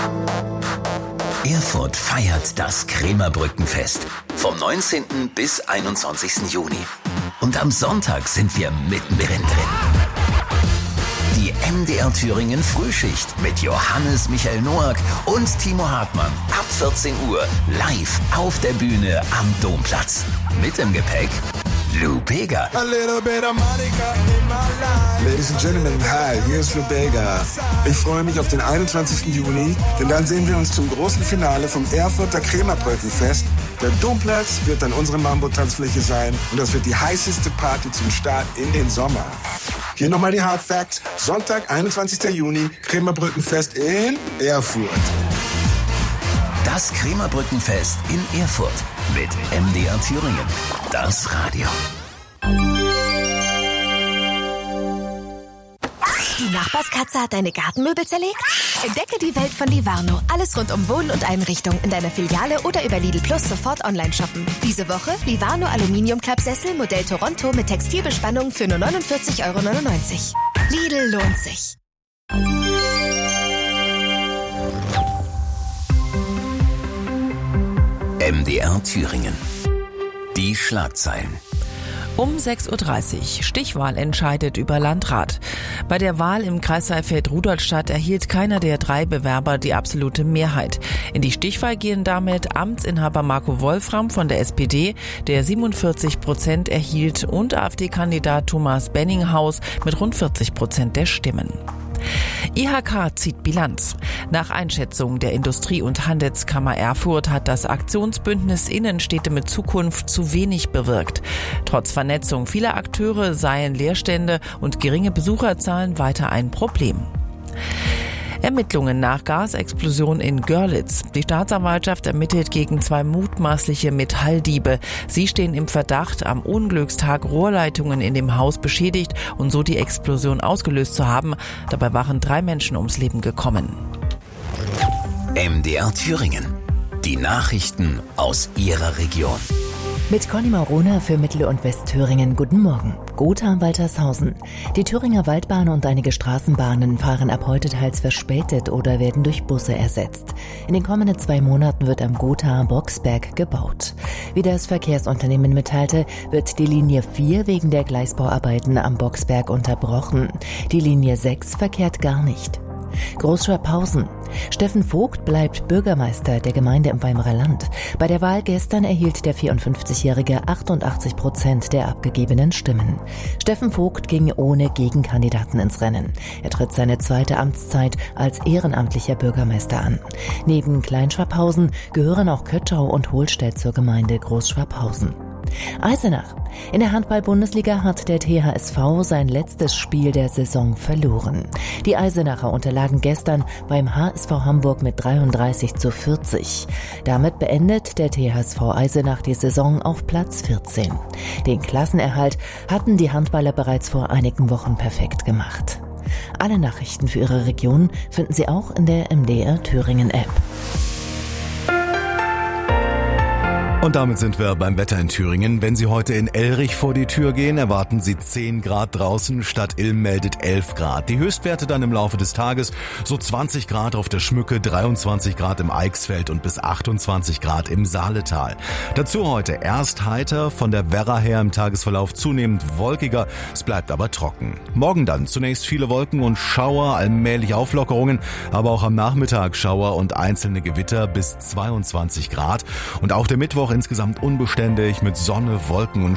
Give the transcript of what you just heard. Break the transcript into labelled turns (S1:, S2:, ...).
S1: Erfurt feiert das Krämerbrückenfest vom 19. bis 21. Juni. Und am Sonntag sind wir mittendrin drin. Die MDR Thüringen Frühschicht mit Johannes Michael Noack und Timo Hartmann ab 14 Uhr live auf der Bühne am Domplatz. Mit im Gepäck Lou Bega.
S2: Ladies and Gentlemen, hi, hier ist Lou Bega. Ich freue mich auf den 21. Juni, denn dann sehen wir uns zum großen Finale vom Erfurter Krämerbrückenfest. Der Domplatz wird dann unsere Mambo-Tanzfläche sein und das wird die heißeste Party zum Start in den Sommer. Hier nochmal die Hard Facts. Sonntag, 21. Juni, Krämerbrückenfest in Erfurt.
S1: Das Krämerbrückenfest in Erfurt mit MDR Thüringen. Das Radio.
S3: Die Nachbarskatze hat deine Gartenmöbel zerlegt? Entdecke die Welt von Livarno. Alles rund um Wohnen und Einrichtung in deiner Filiale oder über Lidl Plus sofort online shoppen. Diese Woche Livarno Aluminiumklappsessel Modell Toronto mit Textilbespannung für nur 49,99 €. Lidl lohnt sich.
S1: MDR Thüringen. Die Schlagzeilen.
S4: Um 6:30 Uhr. Stichwahl entscheidet über Landrat. Bei der Wahl im Kreis Saalfeld-Rudolstadt erhielt keiner der 3 Bewerber die absolute Mehrheit. In die Stichwahl gehen damit Amtsinhaber Marco Wolfram von der SPD, der 47% erhielt, und AfD-Kandidat Thomas Benninghaus mit rund 40% der Stimmen. IHK zieht Bilanz. Nach Einschätzung der Industrie- und Handelskammer Erfurt hat das Aktionsbündnis Innenstädte mit Zukunft zu wenig bewirkt. Trotz Vernetzung vieler Akteure seien Leerstände und geringe Besucherzahlen weiter ein Problem. Ermittlungen nach Gasexplosion in Görlitz. Die Staatsanwaltschaft ermittelt gegen 2 mutmaßliche Metalldiebe. Sie stehen im Verdacht, am Unglückstag Rohrleitungen in dem Haus beschädigt und so die Explosion ausgelöst zu haben. Dabei waren 3 Menschen ums Leben gekommen.
S1: MDR Thüringen. Die Nachrichten aus Ihrer Region.
S5: Mit Conny Marona für Mittel- und Westthüringen. Guten Morgen. Gotha-Waltershausen. Die Thüringer Waldbahn und einige Straßenbahnen fahren ab heute teils verspätet oder werden durch Busse ersetzt. In den kommenden 2 Monaten wird am Gotha-Boxberg gebaut. Wie das Verkehrsunternehmen mitteilte, wird die Linie 4 wegen der Gleisbauarbeiten am Boxberg unterbrochen. Die Linie 6 verkehrt gar nicht. Großschwabhausen. Steffen Vogt bleibt Bürgermeister der Gemeinde im Weimarer Land. Bei der Wahl gestern erhielt der 54-Jährige 88% der abgegebenen Stimmen. Steffen Vogt ging ohne Gegenkandidaten ins Rennen. Er tritt seine 2. Amtszeit als ehrenamtlicher Bürgermeister an. Neben Kleinschwabhausen gehören auch Kötschau und Hohlstedt zur Gemeinde Großschwabhausen. Eisenach. In der Handball-Bundesliga hat der THSV sein letztes Spiel der Saison verloren. Die Eisenacher unterlagen gestern beim HSV Hamburg mit 33:40. Damit beendet der THSV Eisenach die Saison auf Platz 14. Den Klassenerhalt hatten die Handballer bereits vor einigen Wochen perfekt gemacht. Alle Nachrichten für Ihre Region finden Sie auch in der MDR Thüringen App.
S6: Und damit sind wir beim Wetter in Thüringen. Wenn Sie heute in Elrich vor die Tür gehen, erwarten Sie 10 Grad draußen. Stadt Ilm meldet 11 Grad. Die Höchstwerte dann im Laufe des Tages so 20 Grad auf der Schmücke, 23 Grad im Eichsfeld und bis 28 Grad im Saaletal. Dazu heute erst heiter, von der Werra her im Tagesverlauf zunehmend wolkiger. Es bleibt aber trocken. Morgen dann zunächst viele Wolken und Schauer, allmählich Auflockerungen, aber auch am Nachmittag Schauer und einzelne Gewitter bis 22 Grad. Und auch der Mittwoch insgesamt unbeständig mit Sonne, Wolken und